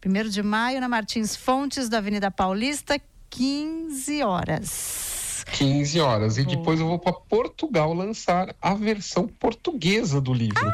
1º de maio, na Martins Fontes, da Avenida Paulista, 15 horas. 15 horas. E depois eu vou para Portugal lançar a versão portuguesa do livro.